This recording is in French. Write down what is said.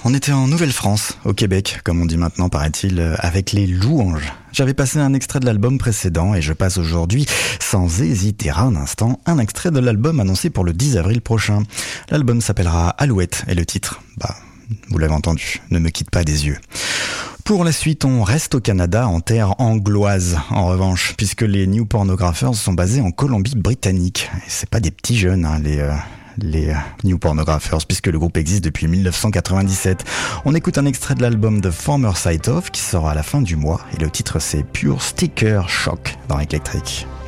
on était en Nouvelle-France, au Québec, comme on dit maintenant paraît-il, avec les Louanges. J'avais passé un extrait de l'album précédent et je passe aujourd'hui, sans hésiter un instant, un extrait de l'album annoncé pour le 10 avril prochain. L'album s'appellera Alouette et le titre, vous l'avez entendu, ne me quitte pas des yeux. Pour la suite, on reste au Canada, en terre angloise, en revanche, puisque les New Pornographers sont basés en Colombie-Britannique. Et c'est pas des petits jeunes, les New Pornographers, puisque le groupe existe depuis 1997. On écoute un extrait de l'album The Former Sight Of, qui sort à la fin du mois, et le titre c'est Pure Sticker Shock dans Electric.